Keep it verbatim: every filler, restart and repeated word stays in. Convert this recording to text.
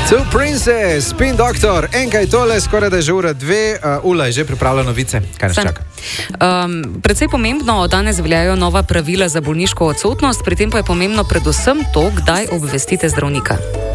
Two Princess, Spin Doctor, enkaj tole, skoraj da je že ura dve, uh, Ula je že pripravila novice. Kaj nas čaka? Um, predvsej pomembno, danes veljajo nova pravila za bolniško odsotnost, pri tem pa je pomembno predvsem to, kdaj obvestite zdravnika.